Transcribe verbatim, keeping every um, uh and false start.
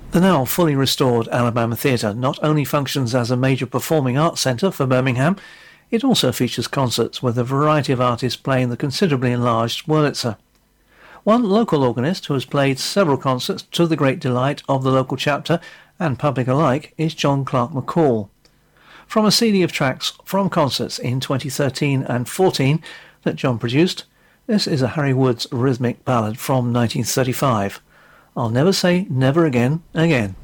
The now fully restored Alabama Theatre not only functions as a major performing arts centre for Birmingham, it also features concerts with a variety of artists playing the considerably enlarged Wurlitzer. One local organist who has played several concerts to the great delight of the local chapter and public alike is John Clark McCall. From a C D of tracks from concerts in twenty thirteen and fourteen that John produced, this is a Harry Woods rhythmic ballad from nineteen thirty-five. I'll Never Say Never Again Again.